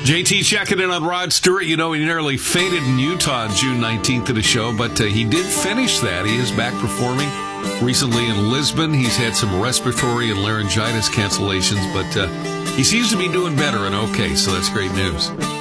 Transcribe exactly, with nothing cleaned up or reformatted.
J T checking in on Rod Stewart. You know, he nearly fainted in Utah on June nineteenth at a show, but uh, he did finish that. He is back performing recently in Lisbon. He's had some respiratory and laryngitis cancellations, but uh, he seems to be doing better and okay, so that's great news.